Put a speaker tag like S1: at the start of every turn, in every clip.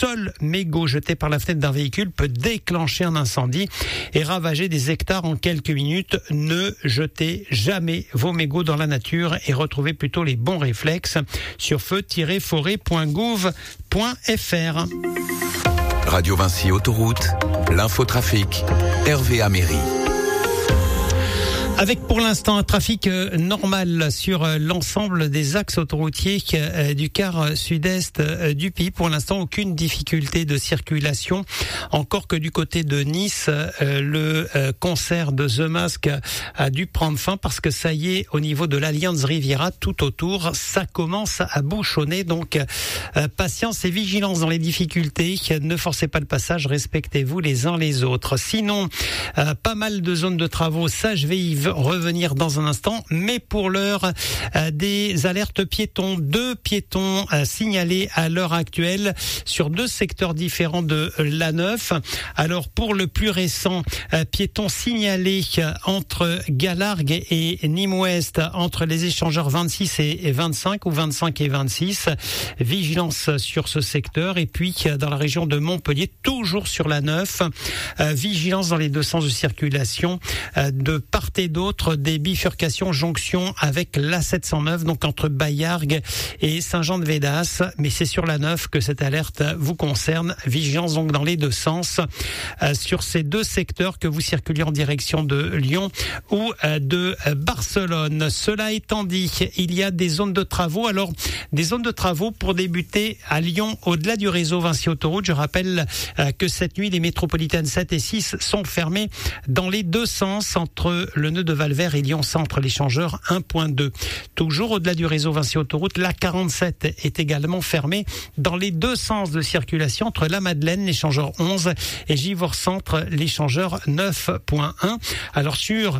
S1: seul mégot jeté par la fenêtre d'un véhicule peut déclencher un incendie et ravager des hectares en quelques minutes. Ne jetez jamais vos mégots dans la nature et retrouvez plutôt les bons réflexes sur feu-forêt.gouv.fr.
S2: Radio Vinci Autoroute, l'infotrafic, Hervé Améry.
S1: Avec pour l'instant un trafic normal sur l'ensemble des axes autoroutiers du quart sud-est du pays. Pour l'instant, aucune difficulté de circulation. Encore que du côté de Nice, le concert de The Mask a dû prendre fin parce que ça y est, au niveau de l'Alliance Riviera, tout autour, ça commence à bouchonner. Donc, patience et vigilance dans les difficultés. Ne forcez pas le passage, respectez-vous les uns les autres. Sinon, pas mal de zones de travaux, ça je vais y revenir dans un instant, mais pour l'heure, des alertes piétons, 2 piétons signalés à l'heure actuelle sur 2 secteurs différents de l'A9. Alors pour le plus récent, piétons signalés entre Galargues et Nîmes-Ouest, entre les échangeurs 26 et 25 ou 25 et 26. Vigilance sur ce secteur. Et puis dans la région de Montpellier, toujours sur l'A9, vigilance dans les 2 sens de circulation de part et d'autre des bifurcations jonction avec l'A709, donc entre Baillargues et Saint-Jean-de-Védas. Mais c'est sur l'A9 que cette alerte vous concerne. Vigilance donc dans les 2 sens sur ces 2 secteurs, que vous circuliez en direction de Lyon ou de Barcelone. Cela étant dit, il y a des zones de travaux. Alors, des zones de travaux pour débuter à Lyon, au-delà du réseau Vinci Autoroute. Je rappelle que cette nuit, les métropolitaines 7 et 6 sont fermées dans les 2 sens entre le nœud de Valvert et Lyon-Centre, l'échangeur 1.2. Toujours au-delà du réseau Vinci Autoroute, la 47 est également fermée dans les 2 sens de circulation entre la Madeleine, l'échangeur 11, et Givors-Centre, l'échangeur 9.1. Alors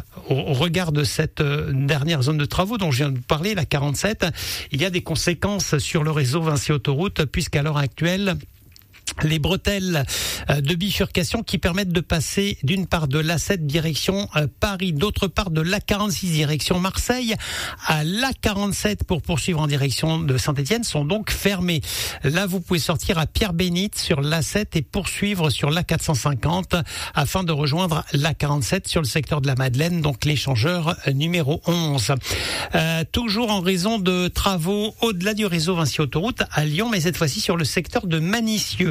S1: au regard de cette dernière zone de travaux dont je viens de parler, la 47, il y a des conséquences sur le réseau Vinci Autoroute, puisqu'à l'heure actuelle, les bretelles de bifurcation qui permettent de passer d'une part de l'A7 direction Paris, d'autre part de l'A46 direction Marseille à l'A47 pour poursuivre en direction de Saint-Étienne sont donc fermées. Là, vous pouvez sortir à Pierre-Bénite sur l'A7 et poursuivre sur l'A450 afin de rejoindre l'A47 sur le secteur de la Madeleine, donc l'échangeur numéro 11. Toujours en raison de travaux au-delà du réseau Vinci Autoroute à Lyon, mais cette fois-ci sur le secteur de Manicieux.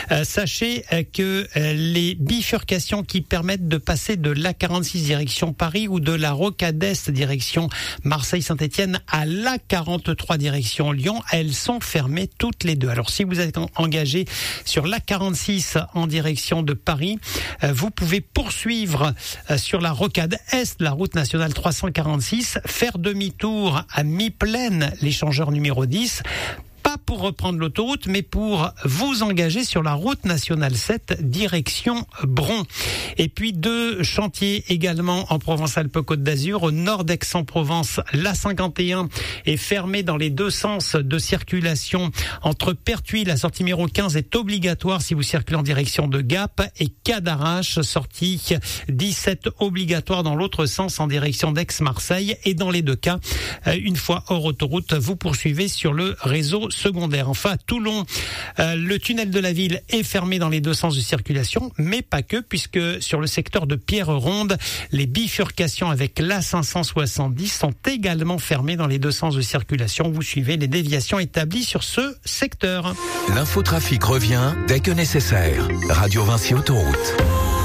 S1: Sachez que les bifurcations qui permettent de passer de l'A46 direction Paris ou de la Rocade Est direction Marseille-Saint-Étienne à l'A43 direction Lyon, elles sont fermées toutes les 2. Alors si vous êtes engagé sur l'A46 en direction de Paris, vous pouvez poursuivre sur la Rocade Est, la route nationale 346, faire demi-tour à mi-plaine, l'échangeur numéro 10, pas pour reprendre l'autoroute, mais pour vous engager sur la route nationale 7, direction Bron. Et puis 2 chantiers également en Provence-Alpes-Côte d'Azur, au nord d'Aix-en-Provence. L'A51 est fermée dans les 2 sens de circulation entre Pertuis, la sortie numéro 15 est obligatoire si vous circulez en direction de Gap, et Cadarache, sortie 17 obligatoire dans l'autre sens en direction d'Aix-Marseille. Et dans les 2 cas, une fois hors autoroute, vous poursuivez sur le réseau secondaire. Enfin, à Toulon, le tunnel de la ville est fermé dans les 2 sens de circulation, mais pas que, puisque sur le secteur de Pierre-Ronde, les bifurcations avec l'A570 sont également fermées dans les 2 sens de circulation. Vous suivez les déviations établies sur ce secteur.
S2: L'infotrafic revient dès que nécessaire. Radio Vinci Autoroute.